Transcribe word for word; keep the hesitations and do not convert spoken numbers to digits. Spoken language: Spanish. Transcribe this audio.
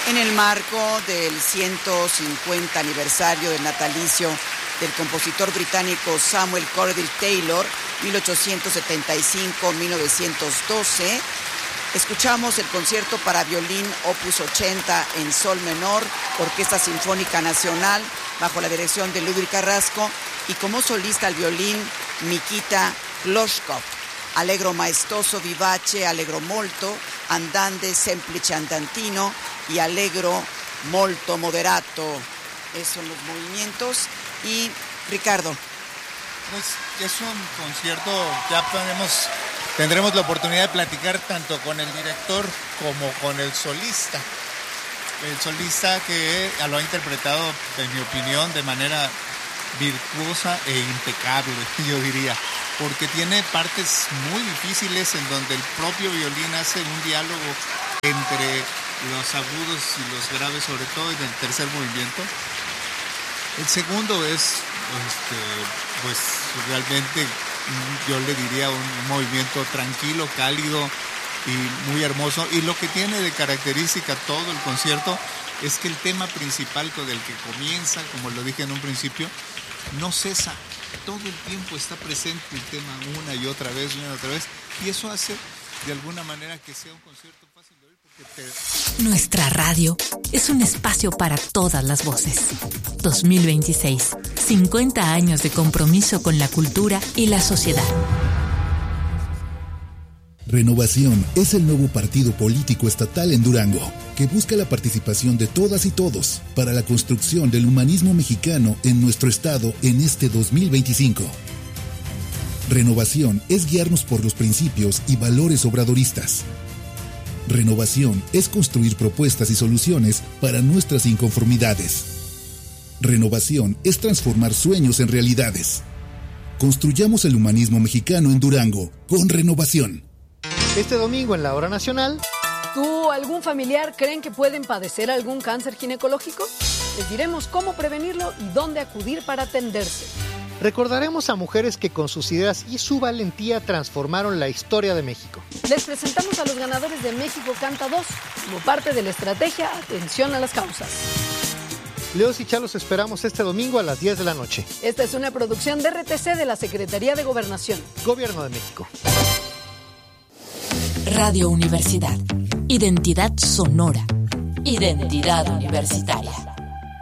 en el marco del ciento cincuenta aniversario del natalicio del compositor británico Samuel Cordell Taylor, mil ochocientos setenta y cinco a mil novecientos doce, escuchamos el concierto para violín opus ochenta en sol menor, Orquesta Sinfónica Nacional, bajo la dirección de Ludwig Carrasco, y como solista al violín, Mikita Glazkov. Allegro maestoso vivace, allegro molto, andante semplice andantino y allegro molto moderato. Esos son los movimientos. Y Ricardo. Pues es un concierto, ya tenemos, tendremos la oportunidad de platicar tanto con el director como con el solista. El solista que lo ha interpretado, en mi opinión, de manera virtuosa e impecable, yo diría, porque tiene partes muy difíciles en donde el propio violín hace un diálogo entre los agudos y los graves, sobre todo en el tercer movimiento. El segundo es, este, pues realmente yo le diría un movimiento tranquilo, cálido y muy hermoso. Y lo que tiene de característica todo el concierto es que el tema principal con el que comienza, como lo dije en un principio, no cesa. Todo el tiempo está presente el tema una y otra vez, una y otra vez. Y eso hace de alguna manera que sea un concierto fácil de oír. Porque te... Nuestra radio es un espacio para todas las voces. dos mil veintiséis, cincuenta años de compromiso con la cultura y la sociedad. Renovación es el nuevo partido político estatal en Durango, que busca la participación de todas y todos para la construcción del humanismo mexicano en nuestro estado en este dos mil veinticinco. Renovación es guiarnos por los principios y valores obradoristas. Renovación es construir propuestas y soluciones para nuestras inconformidades. Renovación es transformar sueños en realidades. Construyamos el humanismo mexicano en Durango con Renovación. Este domingo en la Hora Nacional. ¿Tú o algún familiar creen que pueden padecer algún cáncer ginecológico? Les diremos cómo prevenirlo y dónde acudir para atenderse. Recordaremos a mujeres que con sus ideas y su valentía transformaron la historia de México. Les presentamos a los ganadores de México Canta dos, como parte de la estrategia Atención a las Causas. Leos y Chalos esperamos este domingo a las diez de la noche. Esta es una producción de R T C de la Secretaría de Gobernación. Gobierno de México. Radio Universidad. Identidad sonora. Identidad universitaria.